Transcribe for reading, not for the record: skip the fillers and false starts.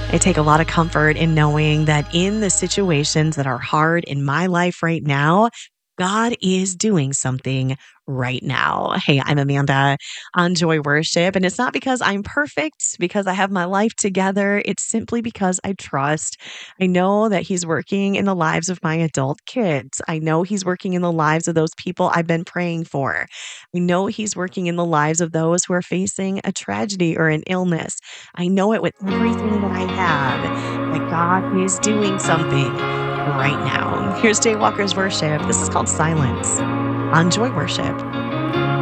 I take a lot of comfort in knowing that in the situations that are hard in my life right now, God is doing something right now. Hey, I'm Amanda on Joy Worship, and it's not because I'm perfect, because I have my life together. It's simply because I trust. I know that He's working in the lives of my adult kids. I know He's working in the lives of those people I've been praying for. I know He's working in the lives of those who are facing a tragedy or an illness. I know it with everything that I have, that God is doing something right now. Here's Jay Walker's worship. This is called Silence on Joy Worship.